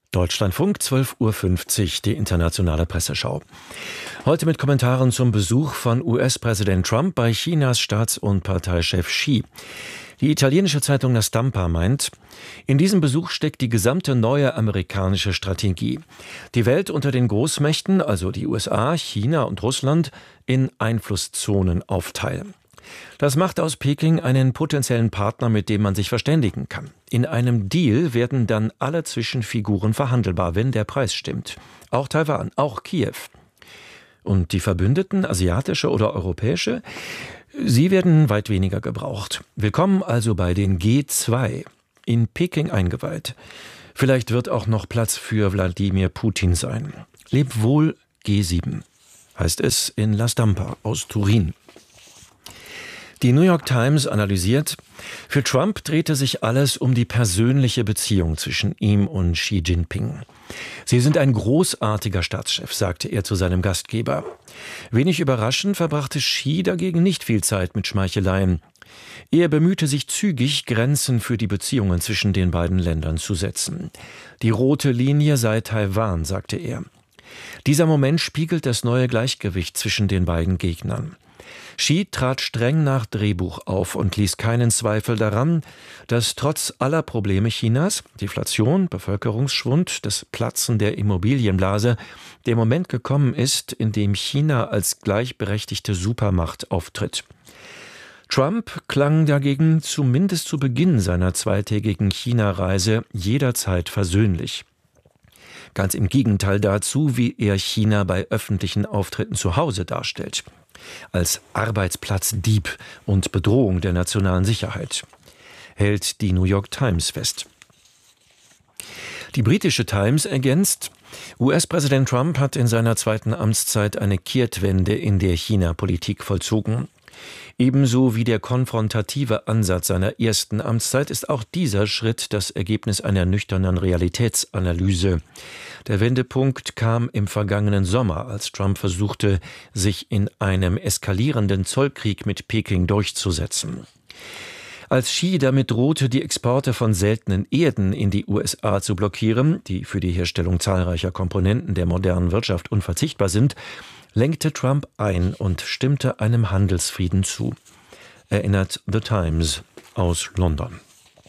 Deutschlandfunk, 12:50 Uhr, die internationale Presseschau. Heute mit Kommentaren zum Besuch von US-Präsident Trump bei Chinas Staats- und Parteichef Xi. Die italienische Zeitung La Stampa meint, in diesem Besuch steckt die gesamte neue amerikanische Strategie. Die Welt unter den Großmächten, also die USA, China und Russland, in Einflusszonen aufteilen. Das macht aus Peking einen potenziellen Partner, mit dem man sich verständigen kann. In einem Deal werden dann alle Zwischenfiguren verhandelbar, wenn der Preis stimmt. Auch Taiwan, auch Kiew. Und die Verbündeten, asiatische oder europäische, sie werden weit weniger gebraucht. Willkommen also bei den G2, in Peking eingeweiht. Vielleicht wird auch noch Platz für Wladimir Putin sein. Leb wohl G7, heißt es in La Stampa aus Turin. Die New York Times analysiert, für Trump drehte sich alles um die persönliche Beziehung zwischen ihm und Xi Jinping. Sie sind ein großartiger Staatschef, sagte er zu seinem Gastgeber. Wenig überraschend verbrachte Xi dagegen nicht viel Zeit mit Schmeicheleien. Er bemühte sich zügig, Grenzen für die Beziehungen zwischen den beiden Ländern zu setzen. Die rote Linie sei Taiwan, sagte er. Dieser Moment spiegelt das neue Gleichgewicht zwischen den beiden Gegnern. Xi trat streng nach Drehbuch auf und ließ keinen Zweifel daran, dass trotz aller Probleme Chinas, Deflation, Bevölkerungsschwund, das Platzen der Immobilienblase, der Moment gekommen ist, in dem China als gleichberechtigte Supermacht auftritt. Trump klang dagegen zumindest zu Beginn seiner zweitägigen China-Reise jederzeit versöhnlich. Ganz im Gegenteil dazu, wie er China bei öffentlichen Auftritten zu Hause darstellt. Als Arbeitsplatzdieb und Bedrohung der nationalen Sicherheit, hält die New York Times fest. Die britische Times ergänzt, US-Präsident Trump hat in seiner zweiten Amtszeit eine Kehrtwende in der China-Politik vollzogen. Ebenso wie der konfrontative Ansatz seiner ersten Amtszeit ist auch dieser Schritt das Ergebnis einer nüchternen Realitätsanalyse. Der Wendepunkt kam im vergangenen Sommer, als Trump versuchte, sich in einem eskalierenden Zollkrieg mit Peking durchzusetzen. Als Xi damit drohte, die Exporte von seltenen Erden in die USA zu blockieren, die für die Herstellung zahlreicher Komponenten der modernen Wirtschaft unverzichtbar sind, lenkte Trump ein und stimmte einem Handelsfrieden zu, erinnert The Times aus London.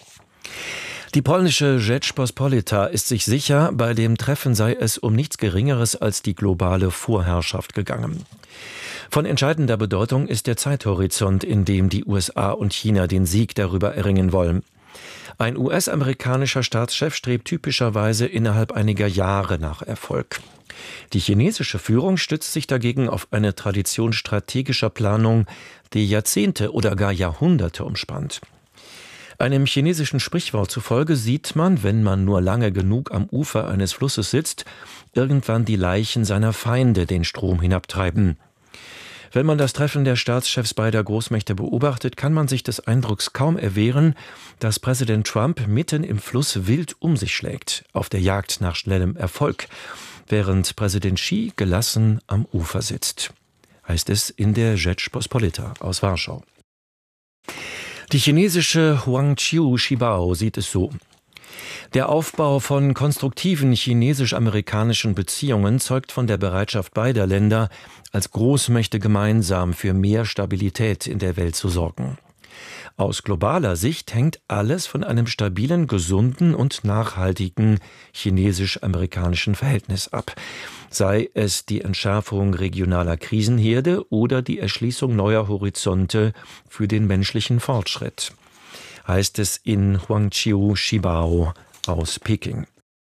Die polnische Rzeczpospolita ist sich sicher, bei dem Treffen sei es um nichts Geringeres als die globale Vorherrschaft gegangen. Von entscheidender Bedeutung ist der Zeithorizont, in dem die USA und China den Sieg darüber erringen wollen. Ein US-amerikanischer Staatschef strebt typischerweise innerhalb einiger Jahre nach Erfolg. Die chinesische Führung stützt sich dagegen auf eine Tradition strategischer Planung, die Jahrzehnte oder gar Jahrhunderte umspannt. Einem chinesischen Sprichwort zufolge sieht man, wenn man nur lange genug am Ufer eines Flusses sitzt, irgendwann die Leichen seiner Feinde den Strom hinabtreiben. Wenn man das Treffen der Staatschefs beider Großmächte beobachtet, kann man sich des Eindrucks kaum erwehren, dass Präsident Trump mitten im Fluss wild um sich schlägt, auf der Jagd nach schnellem Erfolg, während Präsident Xi gelassen am Ufer sitzt, heißt es in der Rzeczpospolita aus Warschau. Die chinesische Huangqiu Shibao sieht es so. Der Aufbau von konstruktiven chinesisch-amerikanischen Beziehungen zeugt von der Bereitschaft beider Länder, als Großmächte gemeinsam für mehr Stabilität in der Welt zu sorgen. Aus globaler Sicht hängt alles von einem stabilen, gesunden und nachhaltigen chinesisch-amerikanischen Verhältnis ab. Sei es die Entschärfung regionaler Krisenherde oder die Erschließung neuer Horizonte für den menschlichen Fortschritt, heißt es in Huangqiu Shibao aus Peking.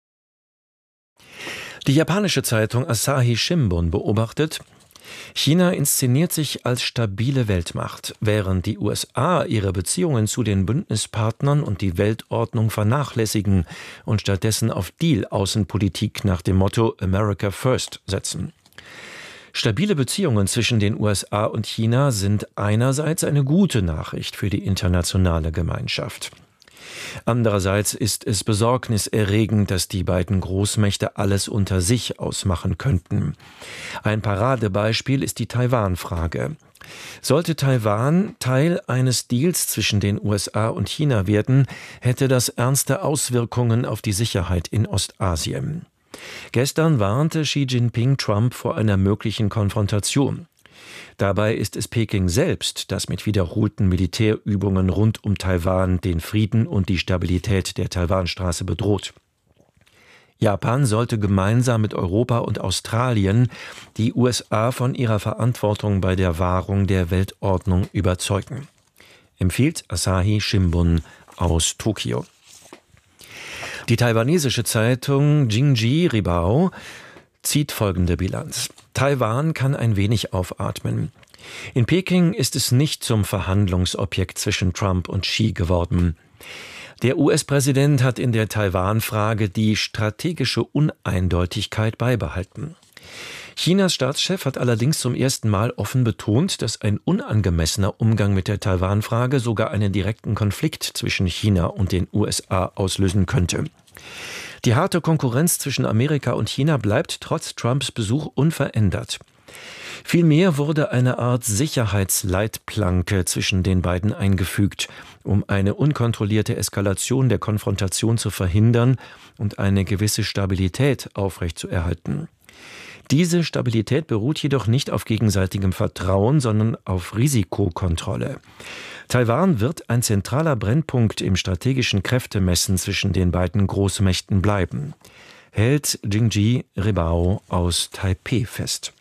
Die japanische Zeitung Asahi Shimbun beobachtet, China inszeniert sich als stabile Weltmacht, während die USA ihre Beziehungen zu den Bündnispartnern und die Weltordnung vernachlässigen und stattdessen auf Deal-Außenpolitik nach dem Motto America First setzen. Stabile Beziehungen zwischen den USA und China sind einerseits eine gute Nachricht für die internationale Gemeinschaft. Andererseits ist es besorgniserregend, dass die beiden Großmächte alles unter sich ausmachen könnten. Ein Paradebeispiel ist die Taiwan-Frage. Sollte Taiwan Teil eines Deals zwischen den USA und China werden, hätte das ernste Auswirkungen auf die Sicherheit in Ostasien. Gestern warnte Xi Jinping Trump vor einer möglichen Konfrontation. Dabei ist es Peking selbst, das mit wiederholten Militärübungen rund um Taiwan den Frieden und die Stabilität der Taiwanstraße bedroht. Japan sollte gemeinsam mit Europa und Australien die USA von ihrer Verantwortung bei der Wahrung der Weltordnung überzeugen, empfiehlt Asahi Shimbun aus Tokio. Die taiwanesische Zeitung Jingji Ribao zieht folgende Bilanz. Taiwan kann ein wenig aufatmen. In Peking ist es nicht zum Verhandlungsobjekt zwischen Trump und Xi geworden. Der US-Präsident hat in der Taiwan-Frage die strategische Uneindeutigkeit beibehalten. Chinas Staatschef hat allerdings zum ersten Mal offen betont, dass ein unangemessener Umgang mit der Taiwan-Frage sogar einen direkten Konflikt zwischen China und den USA auslösen könnte. Die harte Konkurrenz zwischen Amerika und China bleibt trotz Trumps Besuch unverändert. Vielmehr wurde eine Art Sicherheitsleitplanke zwischen den beiden eingefügt, um eine unkontrollierte Eskalation der Konfrontation zu verhindern und eine gewisse Stabilität aufrechtzuerhalten. Diese Stabilität beruht jedoch nicht auf gegenseitigem Vertrauen, sondern auf Risikokontrolle. Taiwan wird ein zentraler Brennpunkt im strategischen Kräftemessen zwischen den beiden Großmächten bleiben, hält Jingji Ribao aus Taipeh fest.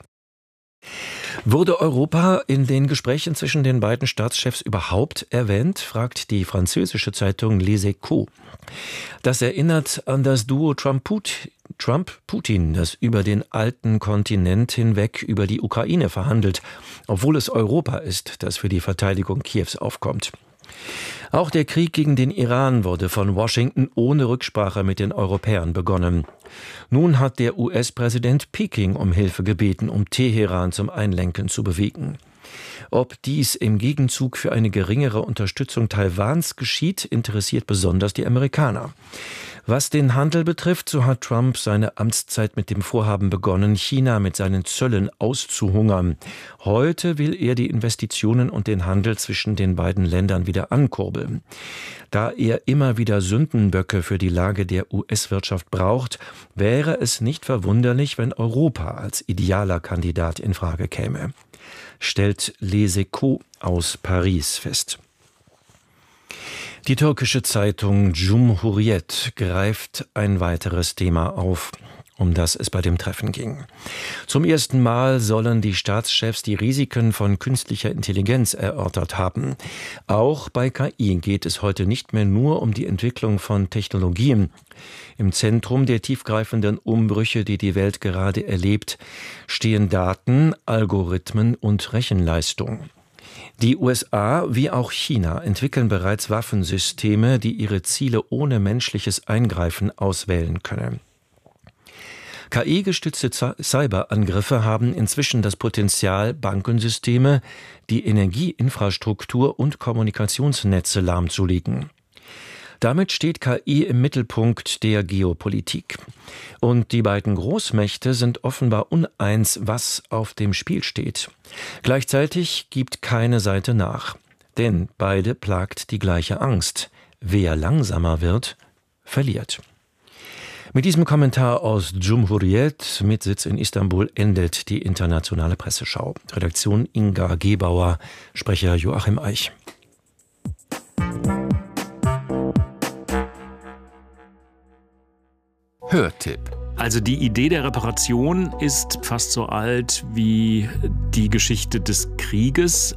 Wurde Europa in den Gesprächen zwischen den beiden Staatschefs überhaupt erwähnt, fragt die französische Zeitung Les Echos. Das erinnert an das Duo Trump-Putin, das über den alten Kontinent hinweg über die Ukraine verhandelt, obwohl es Europa ist, das für die Verteidigung Kiews aufkommt. Auch der Krieg gegen den Iran wurde von Washington ohne Rücksprache mit den Europäern begonnen. Nun hat der US-Präsident Peking um Hilfe gebeten, um Teheran zum Einlenken zu bewegen. Ob dies im Gegenzug für eine geringere Unterstützung Taiwans geschieht, interessiert besonders die Amerikaner. Was den Handel betrifft, so hat Trump seine Amtszeit mit dem Vorhaben begonnen, China mit seinen Zöllen auszuhungern. Heute will er die Investitionen und den Handel zwischen den beiden Ländern wieder ankurbeln. Da er immer wieder Sündenböcke für die Lage der US-Wirtschaft braucht, wäre es nicht verwunderlich, wenn Europa als idealer Kandidat in Frage käme, stellt Les Echos aus Paris fest. Die türkische Zeitung Cumhuriyet greift ein weiteres Thema auf, um das es bei dem Treffen ging. Zum ersten Mal sollen die Staatschefs die Risiken von künstlicher Intelligenz erörtert haben. Auch bei KI geht es heute nicht mehr nur um die Entwicklung von Technologien. Im Zentrum der tiefgreifenden Umbrüche, die die Welt gerade erlebt, stehen Daten, Algorithmen und Rechenleistung. Die USA wie auch China entwickeln bereits Waffensysteme, die ihre Ziele ohne menschliches Eingreifen auswählen können. KI-gestützte Cyberangriffe haben inzwischen das Potenzial, Bankensysteme, die Energieinfrastruktur und Kommunikationsnetze lahmzulegen. Damit steht KI im Mittelpunkt der Geopolitik. Und die beiden Großmächte sind offenbar uneins, was auf dem Spiel steht. Gleichzeitig gibt keine Seite nach. Denn beide plagt die gleiche Angst. Wer langsamer wird, verliert. Mit diesem Kommentar aus Cumhuriyet mit Sitz in Istanbul endet die internationale Presseschau. Redaktion Inga Gebauer, Sprecher Joachim Eich. Hörtipp. Also die Idee der Reparation ist fast so alt wie die Geschichte des Krieges.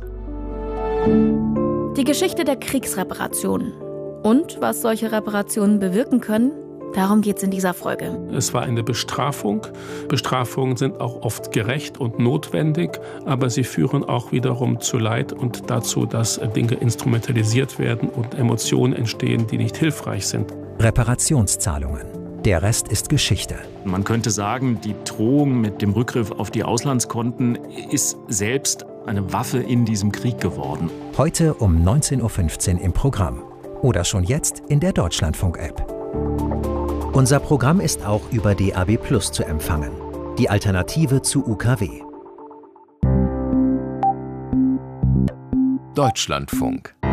Die Geschichte der Kriegsreparation und was solche Reparationen bewirken können, darum geht es in dieser Folge. Es war eine Bestrafung. Bestrafungen sind auch oft gerecht und notwendig, aber sie führen auch wiederum zu Leid und dazu, dass Dinge instrumentalisiert werden und Emotionen entstehen, die nicht hilfreich sind. Reparationszahlungen. Der Rest ist Geschichte. Man könnte sagen, die Drohung mit dem Rückgriff auf die Auslandskonten ist selbst eine Waffe in diesem Krieg geworden. Heute um 19.15 Uhr im Programm. Oder schon jetzt in der Deutschlandfunk-App. Unser Programm ist auch über DAB+ zu empfangen. Die Alternative zu UKW. Deutschlandfunk.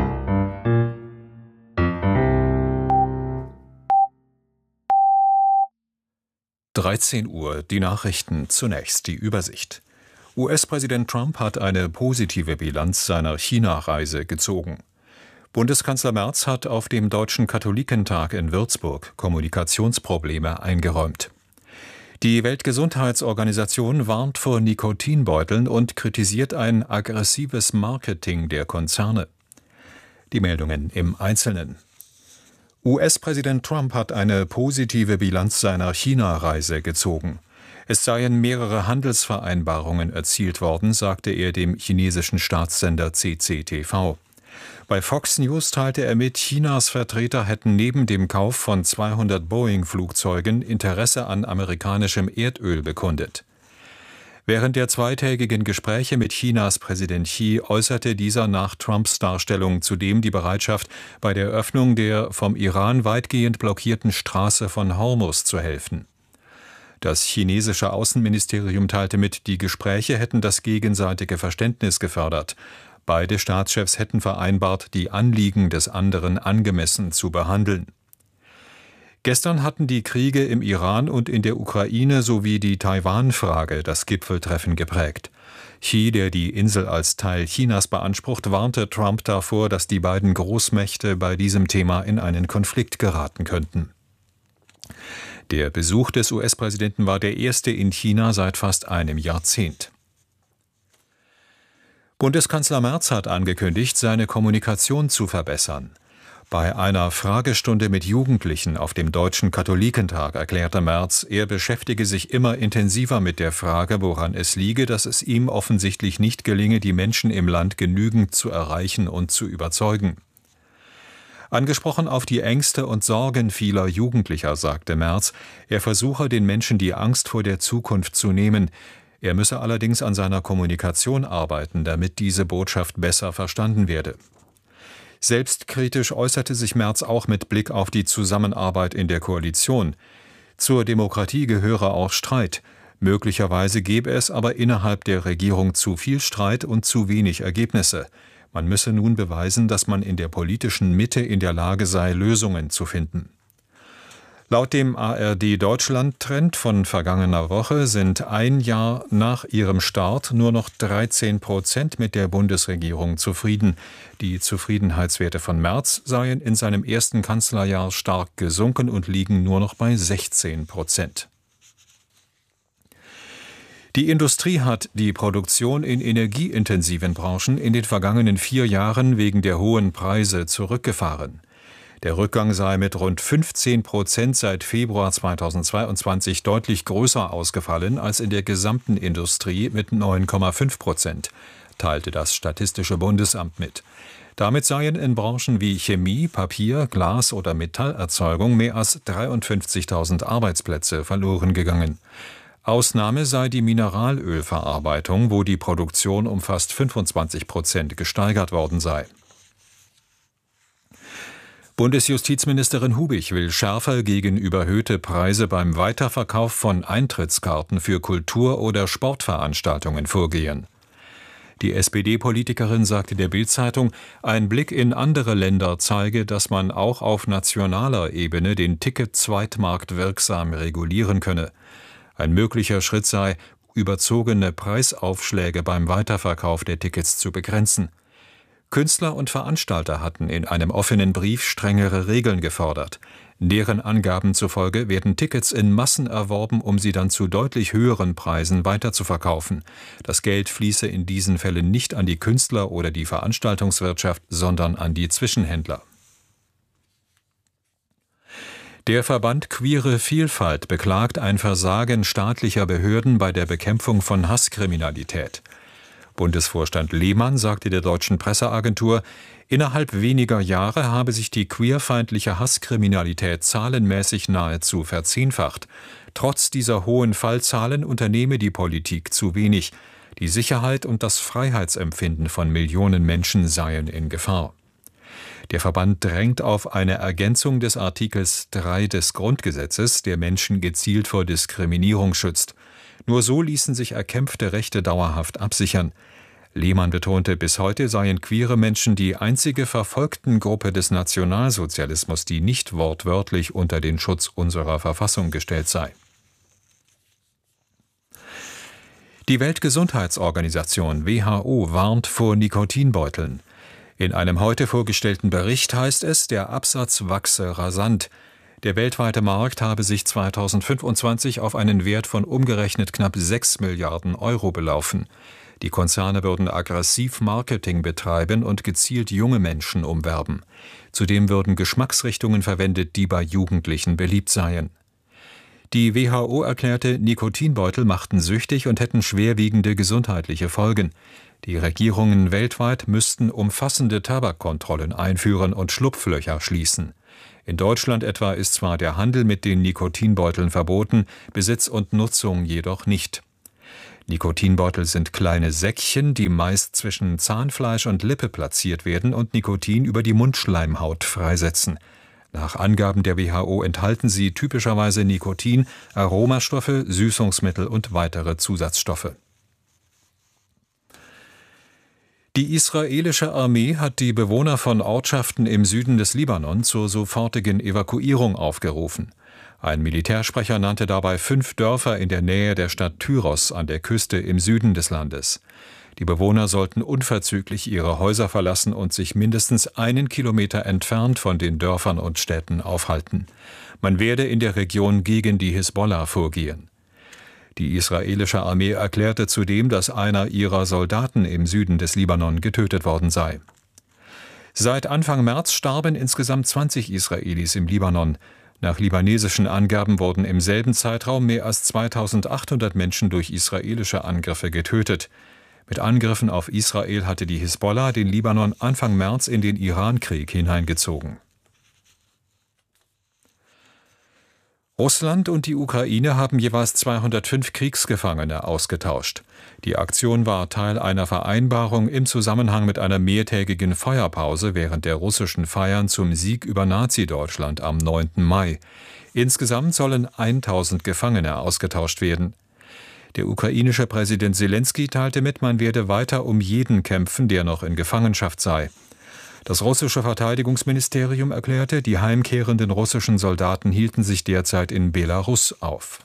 Uhr, die Nachrichten, zunächst die Übersicht. US-Präsident Trump hat eine positive Bilanz seiner China-Reise gezogen. Bundeskanzler Merz hat auf dem Deutschen Katholikentag in Würzburg Kommunikationsprobleme eingeräumt. Die Weltgesundheitsorganisation warnt vor Nikotinbeuteln und kritisiert ein aggressives Marketing der Konzerne. Die Meldungen im Einzelnen. US-Präsident Trump hat eine positive Bilanz seiner China-Reise gezogen. Es seien mehrere Handelsvereinbarungen erzielt worden, sagte er dem chinesischen Staatssender CCTV. Bei Fox News teilte er mit, Chinas Vertreter hätten neben dem Kauf von 200 Boeing-Flugzeugen Interesse an amerikanischem Erdöl bekundet. Während der zweitägigen Gespräche mit Chinas Präsident Xi äußerte dieser nach Trumps Darstellung zudem die Bereitschaft, bei der Öffnung der vom Iran weitgehend blockierten Straße von Hormuz zu helfen. Das chinesische Außenministerium teilte mit, die Gespräche hätten das gegenseitige Verständnis gefördert. Beide Staatschefs hätten vereinbart, die Anliegen des anderen angemessen zu behandeln. Gestern hatten die Kriege im Iran und in der Ukraine sowie die Taiwan-Frage das Gipfeltreffen geprägt. Xi, der die Insel als Teil Chinas beansprucht, warnte Trump davor, dass die beiden Großmächte bei diesem Thema in einen Konflikt geraten könnten. Der Besuch des US-Präsidenten war der erste in China seit fast einem Jahrzehnt. Bundeskanzler Merz hat angekündigt, seine Kommunikation zu verbessern. Bei einer Fragestunde mit Jugendlichen auf dem Deutschen Katholikentag erklärte Merz, er beschäftige sich immer intensiver mit der Frage, woran es liege, dass es ihm offensichtlich nicht gelinge, die Menschen im Land genügend zu erreichen und zu überzeugen. Angesprochen auf die Ängste und Sorgen vieler Jugendlicher, sagte Merz, er versuche den Menschen die Angst vor der Zukunft zu nehmen. Er müsse allerdings an seiner Kommunikation arbeiten, damit diese Botschaft besser verstanden werde. Selbstkritisch äußerte sich Merz auch mit Blick auf die Zusammenarbeit in der Koalition. Zur Demokratie gehöre auch Streit. Möglicherweise gebe es aber innerhalb der Regierung zu viel Streit und zu wenig Ergebnisse. Man müsse nun beweisen, dass man in der politischen Mitte in der Lage sei, Lösungen zu finden. Laut dem ARD-Deutschland-Trend von vergangener Woche sind ein Jahr nach ihrem Start nur noch 13% mit der Bundesregierung zufrieden. Die Zufriedenheitswerte von Merz seien in seinem ersten Kanzlerjahr stark gesunken und liegen nur noch bei 16%. Die Industrie hat die Produktion in energieintensiven Branchen in den vergangenen 4 Jahren wegen der hohen Preise zurückgefahren. Der Rückgang sei mit rund 15% seit Februar 2022 deutlich größer ausgefallen als in der gesamten Industrie mit 9,5%, teilte das Statistische Bundesamt mit. Damit seien in Branchen wie Chemie, Papier, Glas oder Metallerzeugung mehr als 53.000 Arbeitsplätze verloren gegangen. Ausnahme sei die Mineralölverarbeitung, wo die Produktion um fast 25% gesteigert worden sei. Bundesjustizministerin Hubich will schärfer gegen überhöhte Preise beim Weiterverkauf von Eintrittskarten für Kultur- oder Sportveranstaltungen vorgehen. Die SPD-Politikerin sagte der Bild-Zeitung, ein Blick in andere Länder zeige, dass man auch auf nationaler Ebene den Ticket-Zweitmarkt wirksam regulieren könne. Ein möglicher Schritt sei, überzogene Preisaufschläge beim Weiterverkauf der Tickets zu begrenzen. Künstler und Veranstalter hatten in einem offenen Brief strengere Regeln gefordert. Deren Angaben zufolge werden Tickets in Massen erworben, um sie dann zu deutlich höheren Preisen weiterzuverkaufen. Das Geld fließe in diesen Fällen nicht an die Künstler oder die Veranstaltungswirtschaft, sondern an die Zwischenhändler. Der Verband Queere Vielfalt beklagt ein Versagen staatlicher Behörden bei der Bekämpfung von Hasskriminalität. Bundesvorstand Lehmann sagte der Deutschen Presseagentur, innerhalb weniger Jahre habe sich die queerfeindliche Hasskriminalität zahlenmäßig nahezu verzehnfacht. Trotz dieser hohen Fallzahlen unternehme die Politik zu wenig. Die Sicherheit und das Freiheitsempfinden von Millionen Menschen seien in Gefahr. Der Verband drängt auf eine Ergänzung des Artikels 3 des Grundgesetzes, der Menschen gezielt vor Diskriminierung schützt. Nur so ließen sich erkämpfte Rechte dauerhaft absichern. Lehmann betonte, bis heute seien queere Menschen die einzige Verfolgtengruppe des Nationalsozialismus, die nicht wortwörtlich unter den Schutz unserer Verfassung gestellt sei. Die Weltgesundheitsorganisation WHO warnt vor Nikotinbeuteln. In einem heute vorgestellten Bericht heißt es, der Absatz wachse rasant. Der weltweite Markt habe sich 2025 auf einen Wert von umgerechnet knapp 6 Milliarden Euro belaufen. Die Konzerne würden aggressiv Marketing betreiben und gezielt junge Menschen umwerben. Zudem würden Geschmacksrichtungen verwendet, die bei Jugendlichen beliebt seien. Die WHO erklärte, Nikotinbeutel machten süchtig und hätten schwerwiegende gesundheitliche Folgen. Die Regierungen weltweit müssten umfassende Tabakkontrollen einführen und Schlupflöcher schließen. In Deutschland etwa ist zwar der Handel mit den Nikotinbeuteln verboten, Besitz und Nutzung jedoch nicht. Nikotinbeutel sind kleine Säckchen, die meist zwischen Zahnfleisch und Lippe platziert werden und Nikotin über die Mundschleimhaut freisetzen. Nach Angaben der WHO enthalten sie typischerweise Nikotin, Aromastoffe, Süßungsmittel und weitere Zusatzstoffe. Die israelische Armee hat die Bewohner von Ortschaften im Süden des Libanon zur sofortigen Evakuierung aufgerufen. Ein Militärsprecher nannte dabei 5 Dörfer in der Nähe der Stadt Tyros an der Küste im Süden des Landes. Die Bewohner sollten unverzüglich ihre Häuser verlassen und sich mindestens 1 Kilometer entfernt von den Dörfern und Städten aufhalten. Man werde in der Region gegen die Hisbollah vorgehen. Die israelische Armee erklärte zudem, dass einer ihrer Soldaten im Süden des Libanon getötet worden sei. Seit Anfang März starben insgesamt 20 Israelis im Libanon. Nach libanesischen Angaben wurden im selben Zeitraum mehr als 2800 Menschen durch israelische Angriffe getötet. Mit Angriffen auf Israel hatte die Hisbollah den Libanon Anfang März in den Irankrieg hineingezogen. Russland und die Ukraine haben jeweils 205 Kriegsgefangene ausgetauscht. Die Aktion war Teil einer Vereinbarung im Zusammenhang mit einer mehrtägigen Feuerpause während der russischen Feiern zum Sieg über Nazi-Deutschland am 9. Mai. Insgesamt sollen 1000 Gefangene ausgetauscht werden. Der ukrainische Präsident Selenskyj teilte mit, man werde weiter um jeden kämpfen, der noch in Gefangenschaft sei. Das russische Verteidigungsministerium erklärte, die heimkehrenden russischen Soldaten hielten sich derzeit in Belarus auf.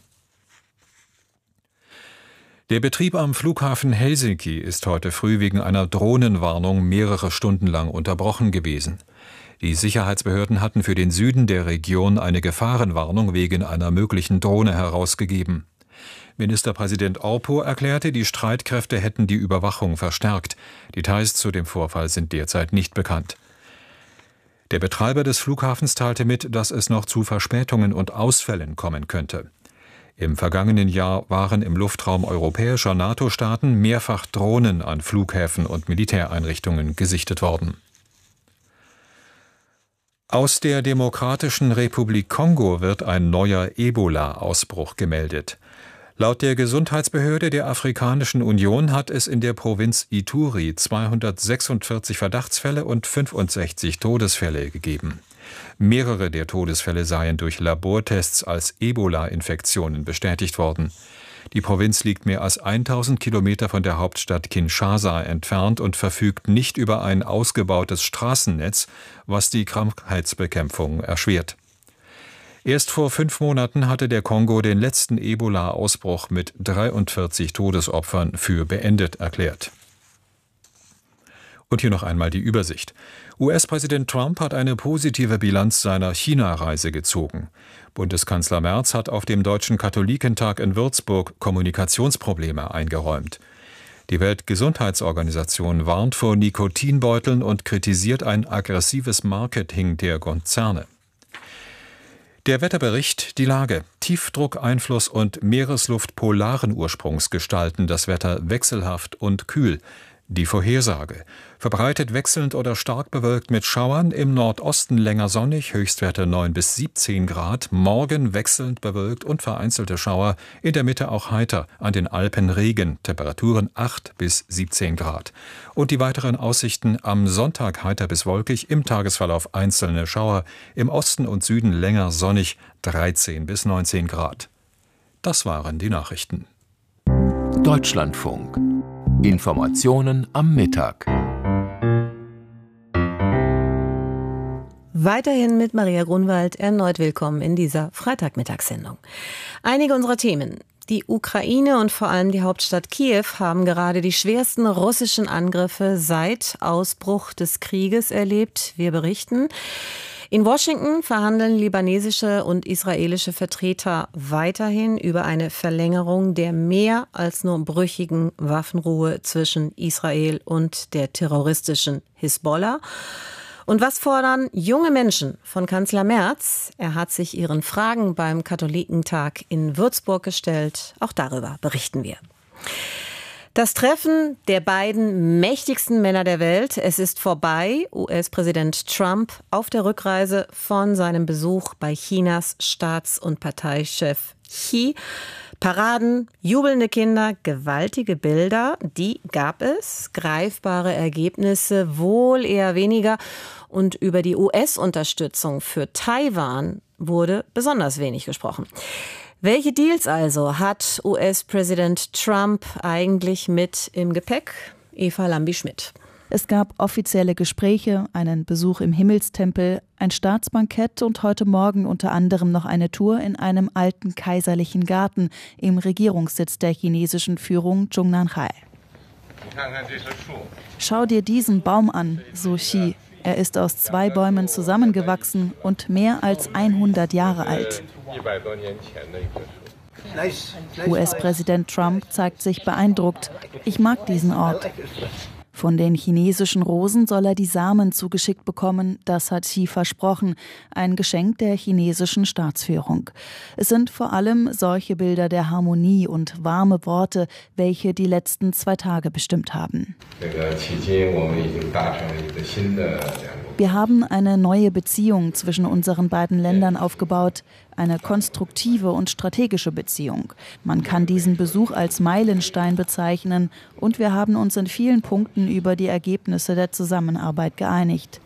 Der Betrieb am Flughafen Helsinki ist heute früh wegen einer Drohnenwarnung mehrere Stunden lang unterbrochen gewesen. Die Sicherheitsbehörden hatten für den Süden der Region eine Gefahrenwarnung wegen einer möglichen Drohne herausgegeben. Ministerpräsident Orpo erklärte, die Streitkräfte hätten die Überwachung verstärkt. Details zu dem Vorfall sind derzeit nicht bekannt. Der Betreiber des Flughafens teilte mit, dass es noch zu Verspätungen und Ausfällen kommen könnte. Im vergangenen Jahr waren im Luftraum europäischer NATO-Staaten mehrfach Drohnen an Flughäfen und Militäreinrichtungen gesichtet worden. Aus der Demokratischen Republik Kongo wird ein neuer Ebola-Ausbruch gemeldet. Laut der Gesundheitsbehörde der Afrikanischen Union hat es in der Provinz Ituri 246 Verdachtsfälle und 65 Todesfälle gegeben. Mehrere der Todesfälle seien durch Labortests als Ebola-Infektionen bestätigt worden. Die Provinz liegt mehr als 1000 Kilometer von der Hauptstadt Kinshasa entfernt und verfügt nicht über ein ausgebautes Straßennetz, was die Krankheitsbekämpfung erschwert. Erst vor 5 Monaten hatte der Kongo den letzten Ebola-Ausbruch mit 43 Todesopfern für beendet erklärt. Und hier noch einmal die Übersicht. US-Präsident Trump hat eine positive Bilanz seiner China-Reise gezogen. Bundeskanzler Merz hat auf dem Deutschen Katholikentag in Würzburg Kommunikationsprobleme eingeräumt. Die Weltgesundheitsorganisation warnt vor Nikotinbeuteln und kritisiert ein aggressives Marketing der Konzerne. Der Wetterbericht, die Lage. Tiefdruckeinfluss und Meeresluft polaren Ursprungs gestalten das Wetter wechselhaft und kühl. Die Vorhersage. Verbreitet wechselnd oder stark bewölkt mit Schauern, im Nordosten länger sonnig, Höchstwerte 9 bis 17 Grad, morgen wechselnd bewölkt und vereinzelte Schauer, in der Mitte auch heiter, an den Alpen Regen, Temperaturen 8 bis 17 Grad. Und die weiteren Aussichten: am Sonntag heiter bis wolkig, im Tagesverlauf einzelne Schauer, im Osten und Süden länger sonnig, 13 bis 19 Grad. Das waren die Nachrichten. Deutschlandfunk. Informationen am Mittag. Weiterhin mit Maria Grunwald erneut willkommen in dieser Freitagmittagssendung. Einige unserer Themen. Die Ukraine und vor allem die Hauptstadt Kiew haben gerade die schwersten russischen Angriffe seit Ausbruch des Krieges erlebt. Wir berichten. In Washington verhandeln libanesische und israelische Vertreter weiterhin über eine Verlängerung der mehr als nur brüchigen Waffenruhe zwischen Israel und der terroristischen Hisbollah. Und was fordern junge Menschen von Kanzler Merz? Er hat sich ihren Fragen beim Katholikentag in Würzburg gestellt. Auch darüber berichten wir. Das Treffen der beiden mächtigsten Männer der Welt. Es ist vorbei. US-Präsident Trump auf der Rückreise von seinem Besuch bei Chinas Staats- und Parteichef Xi. Paraden, jubelnde Kinder, gewaltige Bilder, die gab es. Greifbare Ergebnisse wohl eher weniger. Und über die US-Unterstützung für Taiwan wurde besonders wenig gesprochen. Welche Deals also hat US-Präsident Trump eigentlich mit im Gepäck? Eva Lambi-Schmidt. Es gab offizielle Gespräche, einen Besuch im Himmelstempel, ein Staatsbankett und heute Morgen unter anderem noch eine Tour in einem alten kaiserlichen Garten im Regierungssitz der chinesischen Führung Zhongnanhai. Schau dir diesen Baum an, so Xi. Er ist aus 2 Bäumen zusammengewachsen und mehr als 100 Jahre alt. US-Präsident Trump zeigt sich beeindruckt. Ich mag diesen Ort. Von den chinesischen Rosen soll er die Samen zugeschickt bekommen, das hat Xi versprochen, ein Geschenk der chinesischen Staatsführung. Es sind vor allem solche Bilder der Harmonie und warme Worte, welche die letzten 2 Tage bestimmt haben. Wir haben eine neue Beziehung zwischen unseren beiden Ländern aufgebaut, eine konstruktive und strategische Beziehung. Man kann diesen Besuch als Meilenstein bezeichnen und wir haben uns in vielen Punkten über die Ergebnisse der Zusammenarbeit geeinigt,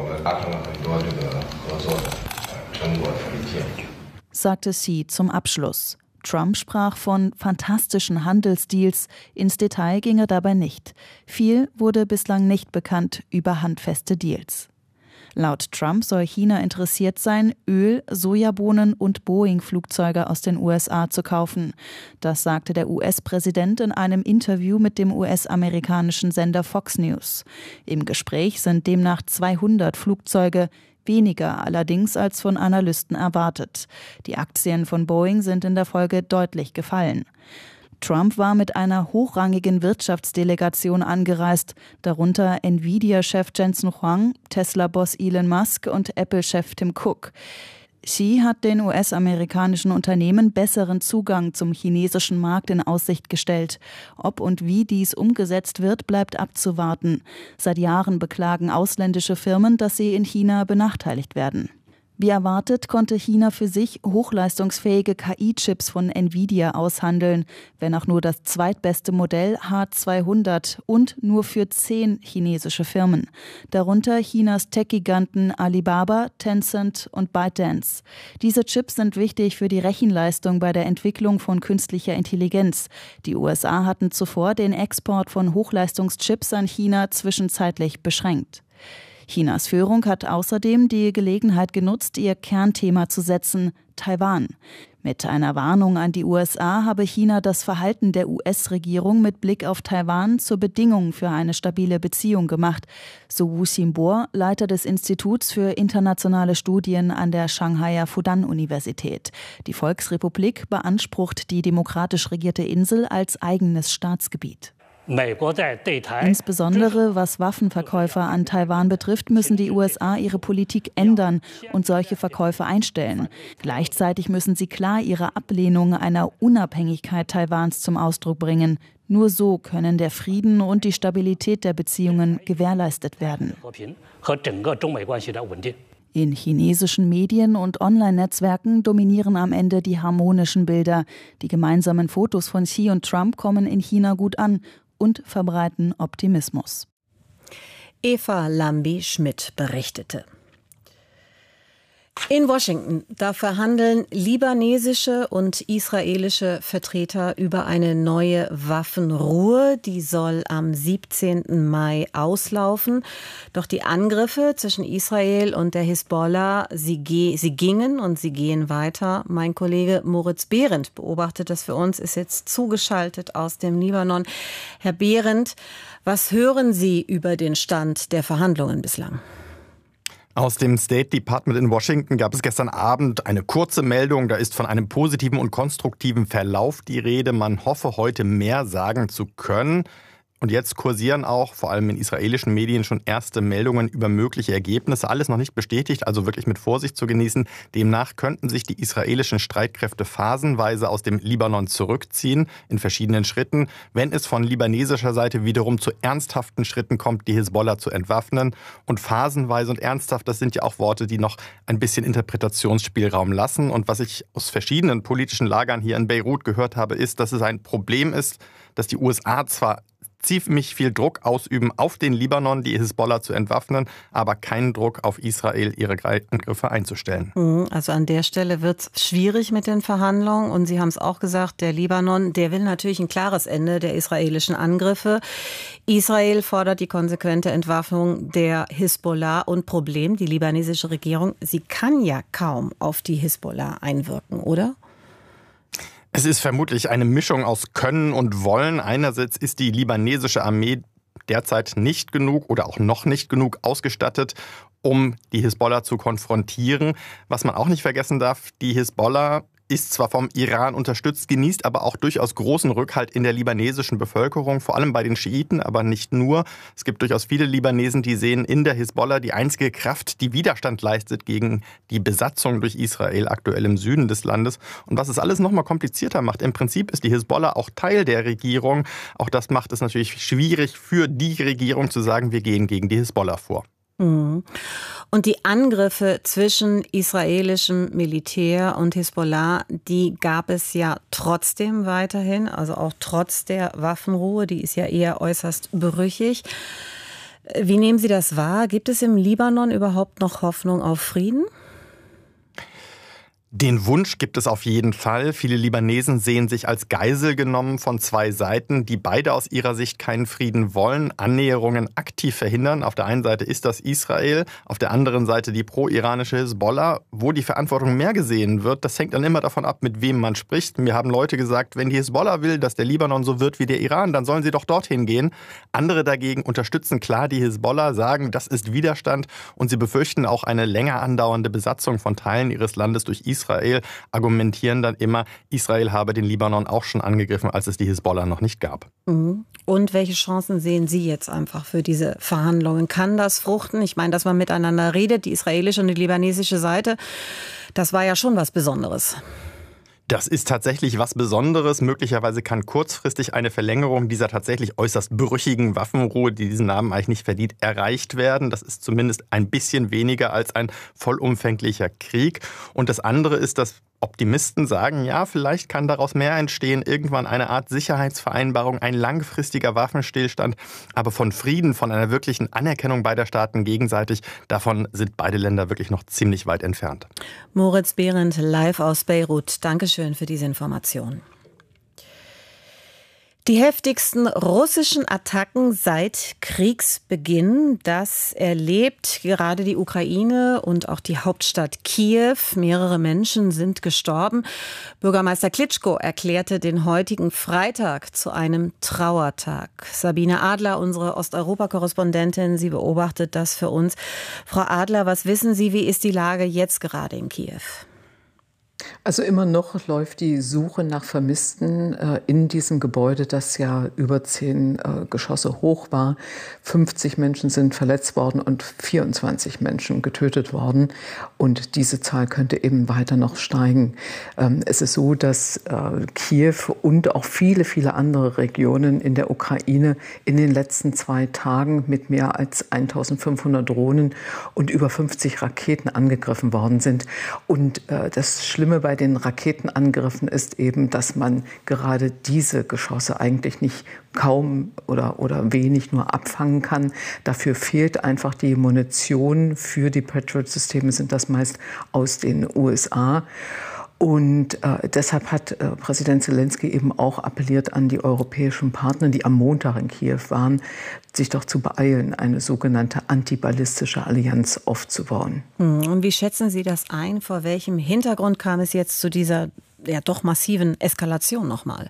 sagte Xi zum Abschluss. Trump sprach von fantastischen Handelsdeals, ins Detail ging er dabei nicht. Viel wurde bislang nicht bekannt über handfeste Deals. Laut Trump soll China interessiert sein, Öl, Sojabohnen und Boeing-Flugzeuge aus den USA zu kaufen. Das sagte der US-Präsident in einem Interview mit dem US-amerikanischen Sender Fox News. Im Gespräch sind demnach 200 Flugzeuge, weniger allerdings als von Analysten erwartet. Die Aktien von Boeing sind in der Folge deutlich gefallen. Trump war mit einer hochrangigen Wirtschaftsdelegation angereist, darunter Nvidia-Chef Jensen Huang, Tesla-Boss Elon Musk und Apple-Chef Tim Cook. Xi hat den US-amerikanischen Unternehmen besseren Zugang zum chinesischen Markt in Aussicht gestellt. Ob und wie dies umgesetzt wird, bleibt abzuwarten. Seit Jahren beklagen ausländische Firmen, dass sie in China benachteiligt werden. Wie erwartet konnte China für sich hochleistungsfähige KI-Chips von Nvidia aushandeln, wenn auch nur das zweitbeste Modell H200 und nur für 10 chinesische Firmen. Darunter Chinas Tech-Giganten Alibaba, Tencent und ByteDance. Diese Chips sind wichtig für die Rechenleistung bei der Entwicklung von künstlicher Intelligenz. Die USA hatten zuvor den Export von Hochleistungschips an China zwischenzeitlich beschränkt. Chinas Führung hat außerdem die Gelegenheit genutzt, ihr Kernthema zu setzen, Taiwan. Mit einer Warnung an die USA habe China das Verhalten der US-Regierung mit Blick auf Taiwan zur Bedingung für eine stabile Beziehung gemacht, so Wu Xinbo, Leiter des Instituts für internationale Studien an der Shanghaier Fudan-Universität. Die Volksrepublik beansprucht die demokratisch regierte Insel als eigenes Staatsgebiet. Insbesondere was Waffenverkäufe an Taiwan betrifft, müssen die USA ihre Politik ändern und solche Verkäufe einstellen. Gleichzeitig müssen sie klar ihre Ablehnung einer Unabhängigkeit Taiwans zum Ausdruck bringen. Nur so können der Frieden und die Stabilität der Beziehungen gewährleistet werden. In chinesischen Medien und Online-Netzwerken dominieren am Ende die harmonischen Bilder. Die gemeinsamen Fotos von Xi und Trump kommen in China gut an und verbreiten Optimismus. Eva Lambi-Schmidt berichtete. In Washington, da verhandeln libanesische und israelische Vertreter über eine neue Waffenruhe. Die soll am 17. Mai auslaufen. Doch die Angriffe zwischen Israel und der Hisbollah, sie gingen und sie gehen weiter. Mein Kollege Moritz Behrendt beobachtet das für uns, ist jetzt zugeschaltet aus dem Libanon. Herr Behrendt, was hören Sie über den Stand der Verhandlungen bislang? Aus dem State Department in Washington gab es gestern Abend eine kurze Meldung. Da ist von einem positiven und konstruktiven Verlauf die Rede. Man hoffe, heute mehr sagen zu können. Und jetzt kursieren auch, vor allem in israelischen Medien, schon erste Meldungen über mögliche Ergebnisse. Alles noch nicht bestätigt, also wirklich mit Vorsicht zu genießen. Demnach könnten sich die israelischen Streitkräfte phasenweise aus dem Libanon zurückziehen, in verschiedenen Schritten. Wenn es von libanesischer Seite wiederum zu ernsthaften Schritten kommt, die Hisbollah zu entwaffnen. Und phasenweise und ernsthaft, das sind ja auch Worte, die noch ein bisschen Interpretationsspielraum lassen. Und was ich aus verschiedenen politischen Lagern hier in Beirut gehört habe, ist, dass es ein Problem ist, dass die USA zwar ziemlich viel Druck ausüben auf den Libanon, die Hisbollah zu entwaffnen, aber keinen Druck auf Israel, ihre Angriffe einzustellen. Also an der Stelle wird es schwierig mit den Verhandlungen. Und Sie haben es auch gesagt, der Libanon, der will natürlich ein klares Ende der israelischen Angriffe. Israel fordert die konsequente Entwaffnung der Hisbollah. Und Problem, die libanesische Regierung, sie kann ja kaum auf die Hisbollah einwirken, oder? Es ist vermutlich eine Mischung aus Können und Wollen. Einerseits ist die libanesische Armee derzeit nicht genug oder auch noch nicht genug ausgestattet, um die Hisbollah zu konfrontieren. Was man auch nicht vergessen darf, die Hisbollah ist zwar vom Iran unterstützt, genießt aber auch durchaus großen Rückhalt in der libanesischen Bevölkerung, vor allem bei den Schiiten, aber nicht nur. Es gibt durchaus viele Libanesen, die sehen in der Hisbollah die einzige Kraft, die Widerstand leistet gegen die Besatzung durch Israel aktuell im Süden des Landes. Und was es alles noch mal komplizierter macht, im Prinzip ist die Hisbollah auch Teil der Regierung. Auch das macht es natürlich schwierig für die Regierung zu sagen, wir gehen gegen die Hisbollah vor. Und die Angriffe zwischen israelischem Militär und Hisbollah, die gab es ja trotzdem weiterhin, also auch trotz der Waffenruhe, die ist ja eher äußerst brüchig. Wie nehmen Sie das wahr? Gibt es im Libanon überhaupt noch Hoffnung auf Frieden? Den Wunsch gibt es auf jeden Fall. Viele Libanesen sehen sich als Geisel genommen von zwei Seiten, die beide aus ihrer Sicht keinen Frieden wollen, Annäherungen aktiv verhindern. Auf der einen Seite ist das Israel, auf der anderen Seite die pro-iranische Hisbollah. Wo die Verantwortung mehr gesehen wird, das hängt dann immer davon ab, mit wem man spricht. Mir haben Leute gesagt, wenn die Hisbollah will, dass der Libanon so wird wie der Iran, dann sollen sie doch dorthin gehen. Andere dagegen unterstützen klar die Hisbollah, sagen, das ist Widerstand und sie befürchten auch eine länger andauernde Besatzung von Teilen ihres Landes durch Israel, argumentieren dann immer, Israel habe den Libanon auch schon angegriffen, als es die Hisbollah noch nicht gab. Und welche Chancen sehen Sie jetzt einfach für diese Verhandlungen? Kann das fruchten? Ich meine, dass man miteinander redet, die israelische und die libanesische Seite, das war ja schon was Besonderes. Das ist tatsächlich was Besonderes. Möglicherweise kann kurzfristig eine Verlängerung dieser tatsächlich äußerst brüchigen Waffenruhe, die diesen Namen eigentlich nicht verdient, erreicht werden. Das ist zumindest ein bisschen weniger als ein vollumfänglicher Krieg. Und das andere ist, dass Optimisten sagen, ja, vielleicht kann daraus mehr entstehen, irgendwann eine Art Sicherheitsvereinbarung, ein langfristiger Waffenstillstand. Aber von Frieden, von einer wirklichen Anerkennung beider Staaten gegenseitig, davon sind beide Länder wirklich noch ziemlich weit entfernt. Moritz Behrendt, live aus Beirut. Dankeschön für diese Information. Die heftigsten russischen Attacken seit Kriegsbeginn, das erlebt gerade die Ukraine und auch die Hauptstadt Kiew. Mehrere Menschen sind gestorben. Bürgermeister Klitschko erklärte den heutigen Freitag zu einem Trauertag. Sabine Adler, unsere Osteuropa-Korrespondentin, sie beobachtet das für uns. Frau Adler, was wissen Sie, wie ist die Lage jetzt gerade in Kiew? Also immer noch läuft die Suche nach Vermissten in diesem Gebäude, das ja über 10 Geschosse hoch war. 50 Menschen sind verletzt worden und 24 Menschen getötet worden. Und diese Zahl könnte eben weiter noch steigen. Es ist so, dass Kiew und auch viele, viele andere Regionen in der Ukraine in den letzten 2 Tagen mit mehr als 1500 Drohnen und über 50 Raketen angegriffen worden sind. Und das Schlimme Schlimme bei den Raketenangriffen ist eben, dass man gerade diese Geschosse eigentlich nicht kaum oder wenig nur abfangen kann. Dafür fehlt einfach die Munition. Für die Patriot-Systeme sind das meist aus den USA. Und deshalb hat Präsident Zelensky eben auch appelliert an die europäischen Partner, die am Montag in Kiew waren, sich doch zu beeilen, eine sogenannte antiballistische Allianz aufzubauen. Und wie schätzen Sie das ein? Vor welchem Hintergrund kam es jetzt zu dieser doch massiven Eskalation nochmal?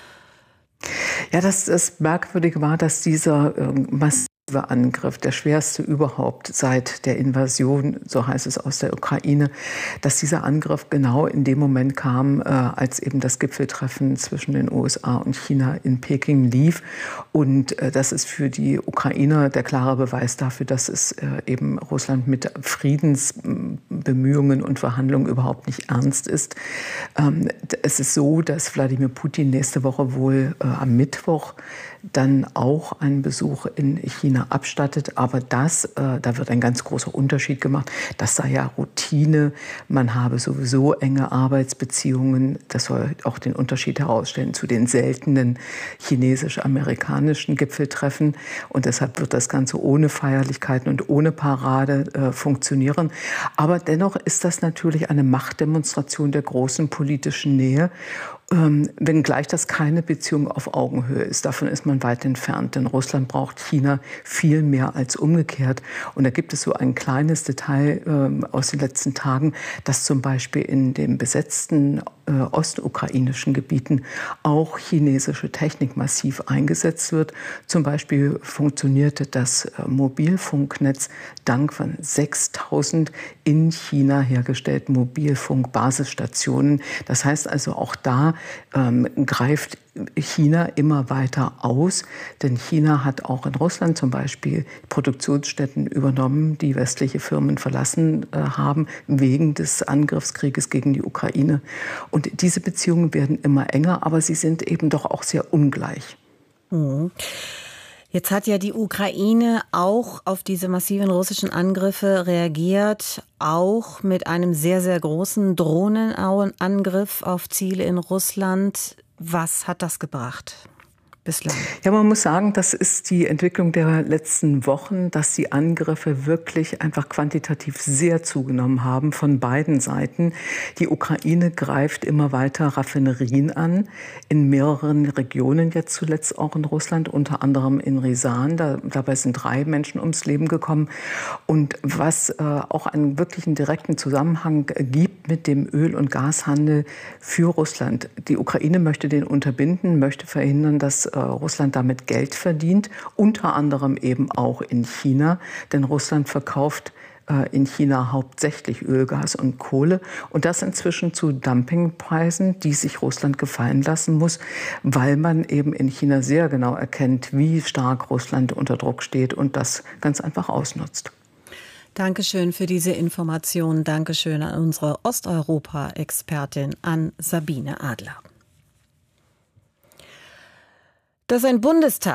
Ja, das Merkwürdige war, dass dieser massive Angriff, der schwerste überhaupt seit der Invasion, so heißt es, aus der Ukraine, dass dieser Angriff genau in dem Moment kam, als eben das Gipfeltreffen zwischen den USA und China in Peking lief. Und das ist für die Ukrainer der klare Beweis dafür, dass es eben Russland mit Friedensbemühungen und Verhandlungen überhaupt nicht ernst ist. Es ist so, dass Wladimir Putin nächste Woche wohl am Mittwoch dann auch einen Besuch in China abstattet. Aber da wird ein ganz großer Unterschied gemacht. Das sei ja Routine. Man habe sowieso enge Arbeitsbeziehungen. Das soll auch den Unterschied herausstellen zu den seltenen chinesisch-amerikanischen Gipfeltreffen. Und deshalb wird das Ganze ohne Feierlichkeiten und ohne Parade funktionieren. Aber dennoch ist das natürlich eine Machtdemonstration der großen politischen Nähe. Wenngleich das keine Beziehung auf Augenhöhe ist. Davon ist man weit entfernt, denn Russland braucht China viel mehr als umgekehrt. Und da gibt es so ein kleines Detail aus den letzten Tagen, dass zum Beispiel in den besetzten ostukrainischen Gebieten auch chinesische Technik massiv eingesetzt wird. Zum Beispiel funktionierte das Mobilfunknetz dank von 6.000 in China hergestellten Mobilfunkbasisstationen. Das heißt also, auch da greift China immer weiter aus, denn China hat auch in Russland zum Beispiel Produktionsstätten übernommen, die westliche Firmen verlassen haben, wegen des Angriffskrieges gegen die Ukraine. Und diese Beziehungen werden immer enger, aber sie sind eben doch auch sehr ungleich. Jetzt hat ja die Ukraine auch auf diese massiven russischen Angriffe reagiert, auch mit einem sehr, sehr großen Drohnenangriff auf Ziele in Russland. Was hat das gebracht bislang? Ja, man muss sagen, das ist die Entwicklung der letzten Wochen, dass die Angriffe wirklich einfach quantitativ sehr zugenommen haben von beiden Seiten. Die Ukraine greift immer weiter Raffinerien an, in mehreren Regionen, jetzt zuletzt auch in Russland, unter anderem in Risan. Dabei sind 3 Menschen ums Leben gekommen. Und was auch einen wirklichen direkten Zusammenhang gibt mit dem Öl- und Gashandel für Russland. Die Ukraine möchte den unterbinden, möchte verhindern, dass Russland damit Geld verdient, unter anderem eben auch in China, denn Russland verkauft in China hauptsächlich Öl, Gas und Kohle und das inzwischen zu Dumpingpreisen, die sich Russland gefallen lassen muss, weil man eben in China sehr genau erkennt, wie stark Russland unter Druck steht und das ganz einfach ausnutzt. Dankeschön für diese Information. Dankeschön an unsere Osteuropa-Expertin, an Sabine Adler. Dass ein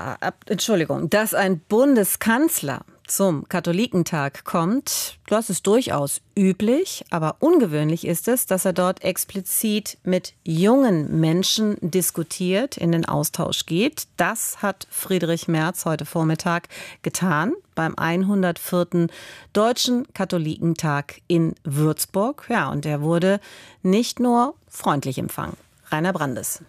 Bundeskanzler zum Katholikentag kommt, das ist durchaus üblich, aber ungewöhnlich ist es, dass er dort explizit mit jungen Menschen diskutiert, in den Austausch geht. Das hat Friedrich Merz heute Vormittag getan beim 104. Deutschen Katholikentag in Würzburg. Ja, und er wurde nicht nur freundlich empfangen. Rainer Brandes.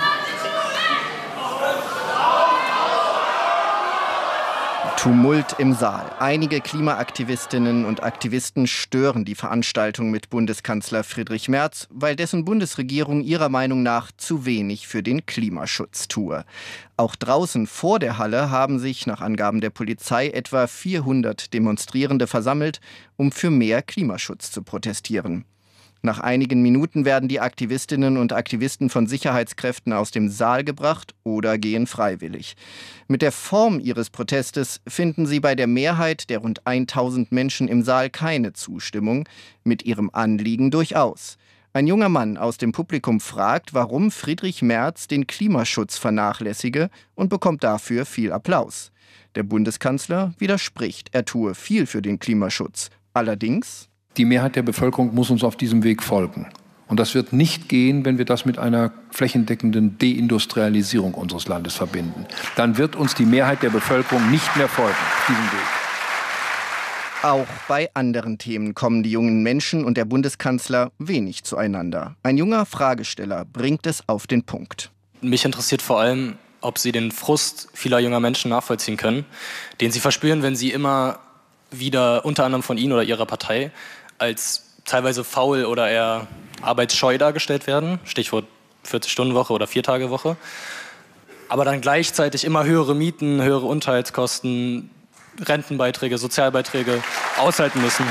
Tumult im Saal. Einige Klimaaktivistinnen und Aktivisten stören die Veranstaltung mit Bundeskanzler Friedrich Merz, weil dessen Bundesregierung ihrer Meinung nach zu wenig für den Klimaschutz tue. Auch draußen vor der Halle haben sich nach Angaben der Polizei etwa 400 Demonstrierende versammelt, um für mehr Klimaschutz zu protestieren. Nach einigen Minuten werden die Aktivistinnen und Aktivisten von Sicherheitskräften aus dem Saal gebracht oder gehen freiwillig. Mit der Form ihres Protestes finden sie bei der Mehrheit der rund 1000 Menschen im Saal keine Zustimmung, mit ihrem Anliegen durchaus. Ein junger Mann aus dem Publikum fragt, warum Friedrich Merz den Klimaschutz vernachlässige und bekommt dafür viel Applaus. Der Bundeskanzler widerspricht, er tue viel für den Klimaschutz. Allerdings: Die Mehrheit der Bevölkerung muss uns auf diesem Weg folgen. Und das wird nicht gehen, wenn wir das mit einer flächendeckenden Deindustrialisierung unseres Landes verbinden. Dann wird uns die Mehrheit der Bevölkerung nicht mehr folgen auf diesem Weg. Auch bei anderen Themen kommen die jungen Menschen und der Bundeskanzler wenig zueinander. Ein junger Fragesteller bringt es auf den Punkt. Mich interessiert vor allem, ob Sie den Frust vieler junger Menschen nachvollziehen können, den sie verspüren, wenn sie immer wieder unter anderem von Ihnen oder Ihrer Partei als teilweise faul oder eher arbeitsscheu dargestellt werden, Stichwort 40-Stunden-Woche oder 4-Tage-Woche, aber dann gleichzeitig immer höhere Mieten, höhere Unterhaltskosten, Rentenbeiträge, Sozialbeiträge aushalten müssen.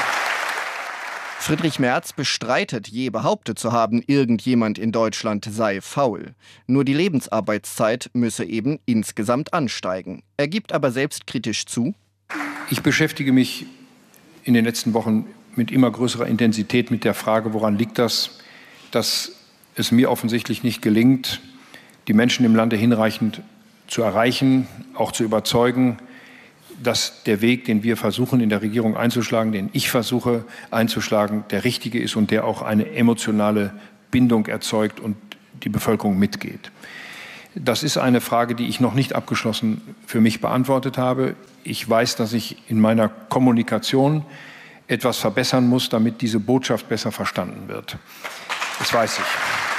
Friedrich Merz bestreitet, je behauptet zu haben, irgendjemand in Deutschland sei faul. Nur die Lebensarbeitszeit müsse eben insgesamt ansteigen. Er gibt aber selbstkritisch zu: Ich beschäftige mich in den letzten Wochen mit immer größerer Intensität mit der Frage, woran liegt das, dass es mir offensichtlich nicht gelingt, die Menschen im Lande hinreichend zu erreichen, auch zu überzeugen, dass der Weg, den wir versuchen in der Regierung einzuschlagen, den ich versuche einzuschlagen, der richtige ist und der auch eine emotionale Bindung erzeugt und die Bevölkerung mitgeht. Das ist eine Frage, die ich noch nicht abgeschlossen für mich beantwortet habe. Ich weiß, dass ich in meiner Kommunikation etwas verbessern muss, damit diese Botschaft besser verstanden wird. Das weiß ich.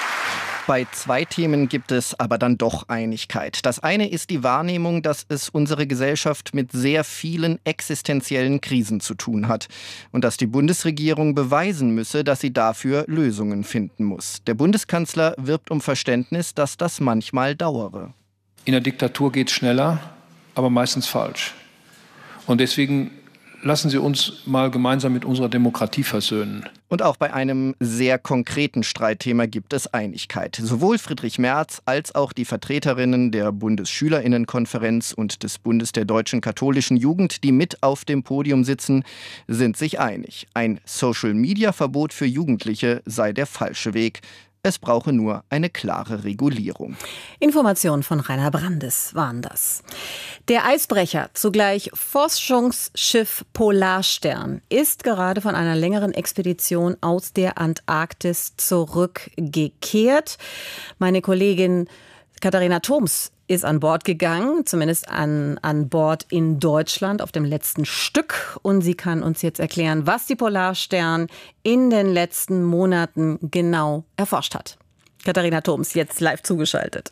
Bei 2 Themen gibt es aber dann doch Einigkeit. Das eine ist die Wahrnehmung, dass es unsere Gesellschaft mit sehr vielen existenziellen Krisen zu tun hat und dass die Bundesregierung beweisen müsse, dass sie dafür Lösungen finden muss. Der Bundeskanzler wirbt um Verständnis, dass das manchmal dauere. In der Diktatur geht es schneller, aber meistens falsch. Und deswegen lassen Sie uns mal gemeinsam mit unserer Demokratie versöhnen. Und auch bei einem sehr konkreten Streitthema gibt es Einigkeit. Sowohl Friedrich Merz als auch die Vertreterinnen der Bundesschülerinnenkonferenz und des Bundes der deutschen katholischen Jugend, die mit auf dem Podium sitzen, sind sich einig. Ein Social-Media-Verbot für Jugendliche sei der falsche Weg. Es brauche nur eine klare Regulierung. Informationen von Rainer Brandes waren das. Der Eisbrecher, zugleich Forschungsschiff Polarstern, ist gerade von einer längeren Expedition aus der Antarktis zurückgekehrt. Meine Kollegin Katharina Thoms ist an Bord gegangen, zumindest an Bord in Deutschland auf dem letzten Stück. Und sie kann uns jetzt erklären, was die Polarstern in den letzten Monaten genau erforscht hat. Katharina Thoms, jetzt live zugeschaltet.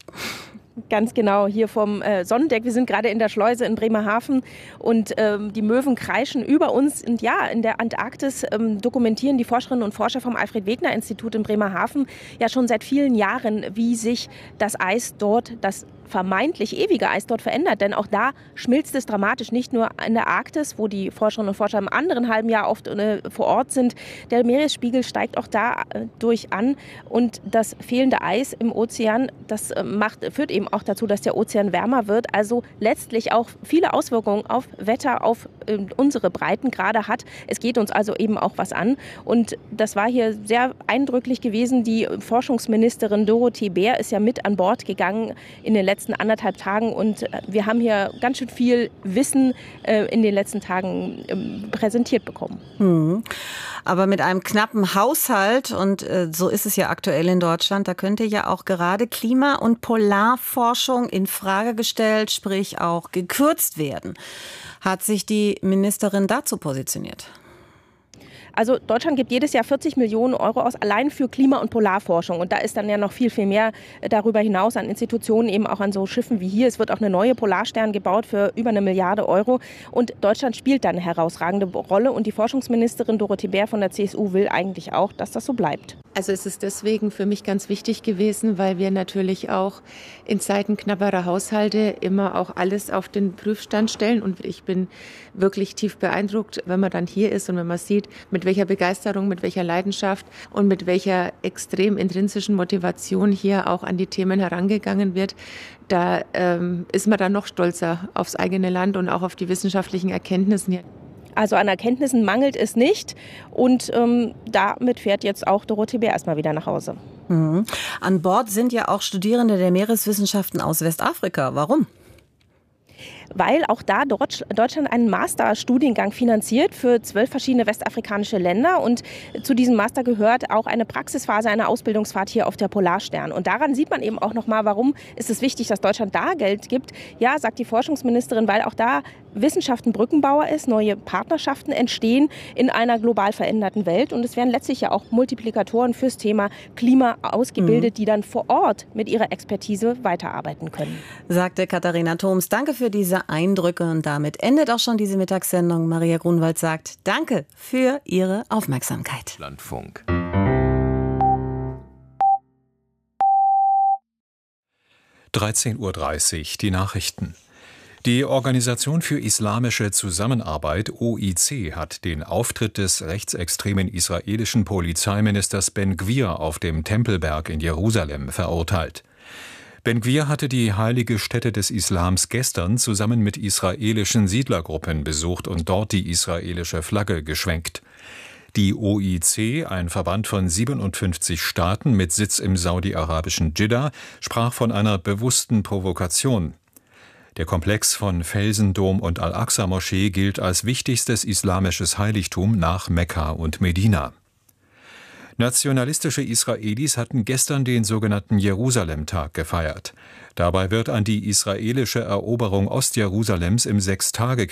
Ganz genau, hier vom Sonnendeck. Wir sind gerade in der Schleuse in Bremerhaven und die Möwen kreischen über uns. Und ja, in der Antarktis dokumentieren die Forscherinnen und Forscher vom Alfred-Wegener-Institut in Bremerhaven ja schon seit vielen Jahren, wie sich das Eis dort, das vermeintlich ewige Eis dort verändert. Denn auch da schmilzt es dramatisch, nicht nur in der Arktis, wo die Forscherinnen und Forscher im anderen halben Jahr oft vor Ort sind. Der Meeresspiegel steigt auch da durch an. Und das fehlende Eis im Ozean, das führt eben auch dazu, dass der Ozean wärmer wird. Also letztlich auch viele Auswirkungen auf Wetter, auf unsere Breitengrade hat. Es geht uns also eben auch was an. Und das war hier sehr eindrücklich gewesen. Die Forschungsministerin Dorothee Bär ist ja mit an Bord gegangen in den letzten 1,5 Tagen. Und wir haben hier ganz schön viel Wissen in den letzten Tagen präsentiert bekommen. Aber mit einem knappen Haushalt, und so ist es ja aktuell in Deutschland, da könnte ja auch gerade Klima- und Polarforschung in Frage gestellt, sprich auch gekürzt werden. Hat sich die Ministerin dazu positioniert? Also Deutschland gibt jedes Jahr 40 Millionen Euro aus, allein für Klima- und Polarforschung. Und da ist dann ja noch viel, viel mehr darüber hinaus an Institutionen, eben auch an so Schiffen wie hier. Es wird auch eine neue Polarstern gebaut für über 1 Milliarde Euro. Und Deutschland spielt da eine herausragende Rolle. Und die Forschungsministerin Dorothee Bär von der CSU will eigentlich auch, dass das so bleibt. Also es ist deswegen für mich ganz wichtig gewesen, weil wir natürlich auch in Zeiten knapperer Haushalte immer auch alles auf den Prüfstand stellen. Und ich bin wirklich tief beeindruckt, wenn man dann hier ist und wenn man sieht, mit welcher Begeisterung, mit welcher Leidenschaft und mit welcher extrem intrinsischen Motivation hier auch an die Themen herangegangen wird. Da ist man dann noch stolzer aufs eigene Land und auch auf die wissenschaftlichen Erkenntnisse hier. Also an Erkenntnissen mangelt es nicht und damit fährt jetzt auch Dorothee Bär erstmal wieder nach Hause. An Bord sind ja auch Studierende der Meereswissenschaften aus Westafrika. Warum? weil auch da Deutschland einen Masterstudiengang finanziert für 12 verschiedene westafrikanische Länder. Und zu diesem Master gehört auch eine Praxisphase, eine Ausbildungsfahrt hier auf der Polarstern. Und daran sieht man eben auch nochmal, warum ist es wichtig, dass Deutschland da Geld gibt. Ja, sagt die Forschungsministerin, weil auch da Wissenschaft ein Brückenbauer ist, neue Partnerschaften entstehen in einer global veränderten Welt. Und es werden letztlich ja auch Multiplikatoren fürs Thema Klima ausgebildet, die dann vor Ort mit ihrer Expertise weiterarbeiten können. Sagte Katharina Thoms. Danke für diese Eindrücke. Und damit endet auch schon diese Mittagssendung. Maria Grunwald sagt Danke für Ihre Aufmerksamkeit. Landfunk. 13:30 Uhr, die Nachrichten. Die Organisation für Islamische Zusammenarbeit, OIC, hat den Auftritt des rechtsextremen israelischen Polizeiministers Ben-Gvir auf dem Tempelberg in Jerusalem verurteilt. Ben-Gvir hatte die heilige Stätte des Islams gestern zusammen mit israelischen Siedlergruppen besucht und dort die israelische Flagge geschwenkt. Die OIC, ein Verband von 57 Staaten mit Sitz im saudi-arabischen Dschidda, sprach von einer bewussten Provokation. Der Komplex von Felsendom und Al-Aqsa-Moschee gilt als wichtigstes islamisches Heiligtum nach Mekka und Medina. Nationalistische Israelis hatten gestern den sogenannten Jerusalem-Tag gefeiert. Dabei wird an die israelische Eroberung Ostjerusalems im Sechstagekrieg